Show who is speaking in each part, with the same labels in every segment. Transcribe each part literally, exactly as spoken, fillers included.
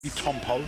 Speaker 1: Tom Poe?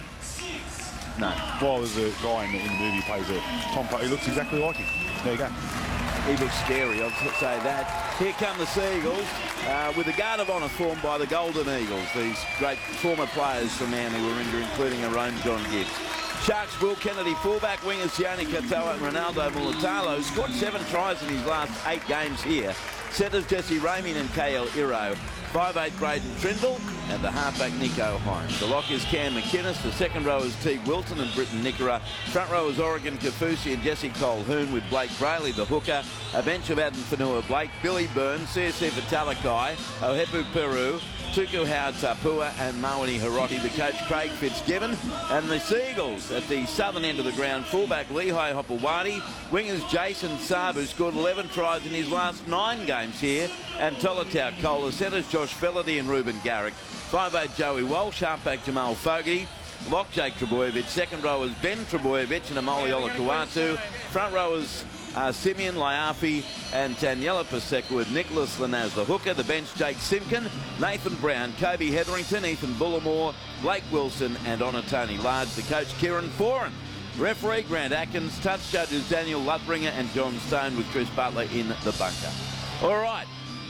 Speaker 2: No.
Speaker 1: Well, there's a guy in the, in the movie who plays a Tom Poe. He looks exactly like him. There you go.
Speaker 2: He looks scary, I'll say that. Here come the Seagulls uh, with the guard of honour formed by the Golden Eagles. These great former players from Manly were injured, including our own John Gibbs. Sharks, Will Kennedy, fullback wingers Sione Katoa and Ronaldo Mulitalo scored seven tries in his last eight games here. Setters Jesse Ramien and K L Iro. five eight Braden Trindle and the halfback Nicho Hynes. The lock is Cam McInnes. The second row is Teague Wilton and Britton Nickera. Front row is Oregon Kafusi and Jesse Colquhoun with Blake Brayley, the hooker. A bench of Adam Fanua-Blake, Billy Burns, C S C Fatalakai, Ohepu Peru, Tuku Howard Tapua and Mawani Hiroti. The coach Craig Fitzgibbon. And the Seagulls at the southern end of the ground. Fullback Lehigh Hopewadi. Wingers Jason Saab, who scored eleven tries in his last nine games here. And Tolutau Kola. Centres Josh Fellerty and Ruben Garrick. five eight Joey Walsh. Halfback Jamal Fogarty. Lock Jake Trebojevic. Second row is Ben Trebojevic and Amoli Olakau'atu. Front row is Uh, Simeon Laiafi and Taniela Paseka with Nicholas Lanaz, the hooker. The bench, Jake Simkin, Nathan Brown, Kobe Hetherington, Ethan Bullimore, Blake Wilson and Onatoni Large. The coach, Kieran Foran. Referee, Grant Atkins. Touch judges, Daniel Lutringer and John Stone with Chris Butler in the bunker. All right,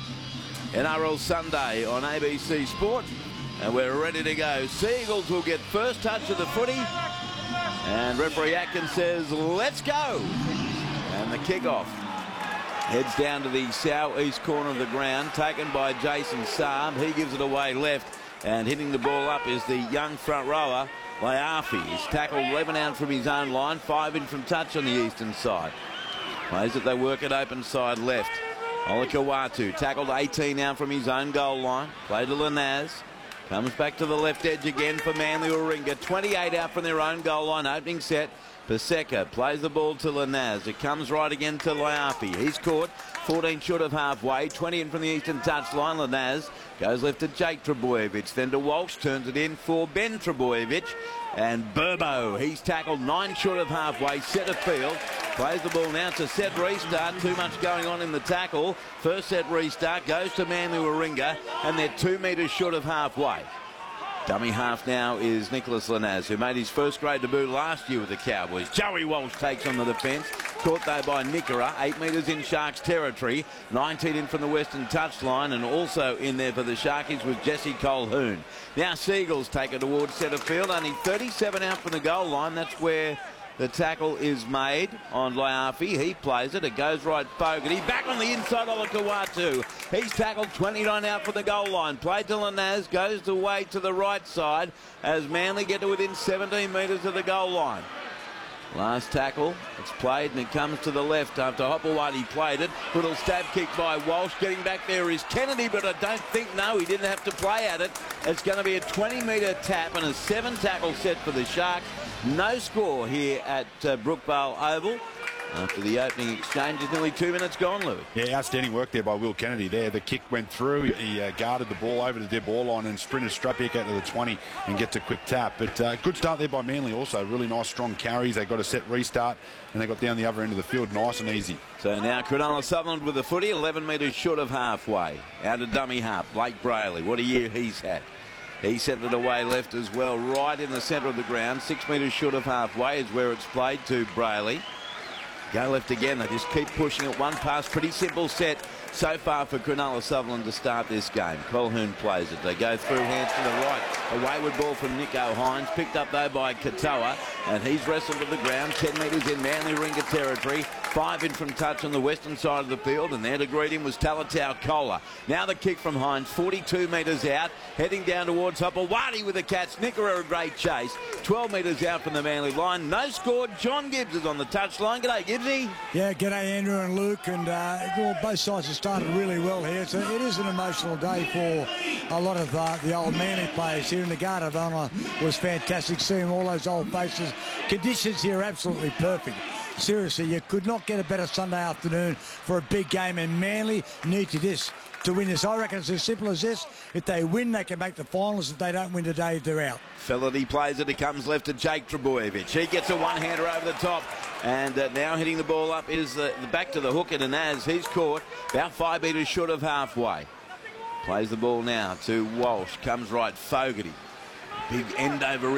Speaker 2: N R L Sunday on A B C Sport. And we're ready to go. Seagulls will get first touch of the footy. And referee Atkins says, let's go. And the kick-off heads down to the southeast corner of the ground, taken by Jason Saab. He gives it away left, and hitting the ball up is the young front rower, Laiafi. He's tackled eleven out from his own line, five in from touch on the eastern side. Plays it, they work it open side left. Olakau'atu tackled eighteen out from his own goal line. Play to Lanaz. Comes back to the left edge again for Manly Warringah. twenty-eight out from their own goal line, opening set. Paseka plays the ball to Lanaz. It comes right again to Laiafi. He's caught fourteen short of halfway, twenty in from the eastern touchline. Lanaz goes left to Jake Trebojevic, then to Walsh, turns it in for Ben Trebojevic. And Burbo, he's tackled nine short of halfway, set of field. Plays the ball now to set restart. Too much going on in the tackle. First set restart goes to Manly Warringah, and they're two metres short of halfway. Dummy half now is Nicholas Lanaz, who made his first grade debut last year with the Cowboys. Joey Walsh takes on the defence. Caught though by Nickera, eight metres in Sharks territory, nineteen in from the western touchline, and also in there for the Sharkies was Jesse Colquhoun. Now Seagulls take it towards centre field, only thirty-seven out from the goal line. That's where the tackle is made on Laiafi. He plays it. It goes right Fogarty. Back on the inside, Olakau'atu. He's tackled twenty-nine out from the goal line. Played to Lanaz. Goes away to the right side as Manly get to within seventeen metres of the goal line. Last tackle, it's played and it comes to the left after Hopewadi played it. Little stab kick by Walsh. Getting back there is Kennedy, but I don't think, no, he didn't have to play at it. It's going to be a twenty metre tap and a seven tackle set for the Sharks. No score here at uh, Brookvale Oval. After the opening exchange, it's nearly two minutes gone, Louis.
Speaker 1: Yeah, outstanding work there by Will Kennedy there. The kick went through. He uh, guarded the ball over the dead ball line and sprinted straight back out to the twenty and gets a quick tap. But uh, good start there by Manly also. Really nice, strong carries. They got a set restart and they got down the other end of the field nice and easy.
Speaker 2: So now Cronulla Sutherland with the footy, eleven metres short of halfway. Out of dummy half, Blake Brayley. What a year he's had. He sent it away left as well, right in the centre of the ground. Six metres short of halfway is where it's played to Brayley. Go left again. They just keep pushing it. One pass. Pretty simple set so far for Cronulla Sutherland to start this game. Colquhoun plays it. They go through, hands to the right. A wayward ball from Nicho Hynes. Picked up though by Katoa. And he's wrestled to the ground. ten metres in Manly Warringah territory. Five in from touch on the western side of the field. And there to greet him was Tolutau Kola. Now the kick from Hynes. forty-two metres out. Heading down towards Hopewadi with the Cats. Nickera a great chase. twelve metres out from the Manly line. No score. John Gibbs is on the touchline. G'day, Gibbsy.
Speaker 3: Yeah, g'day Andrew and Luke, and uh, well, both sides have started really well here. So it is an emotional day for a lot of uh, the old Manly players here. In the Guard of Honour was fantastic, seeing all those old faces. Conditions here are absolutely perfect. Seriously, you could not get a better Sunday afternoon for a big game, and Manly need to this to win this. I reckon it's as simple as this. If they win, they can make the finals. If they don't win today, they're out.
Speaker 2: Fellerty plays it. It comes left to Jake Trebojevic. He gets a one-hander over the top. And uh, now hitting the ball up is uh, the back to the hooker to Naz. He's caught about five metres short of halfway. Plays the ball now to Walsh. Comes right, Fogarty. Big end over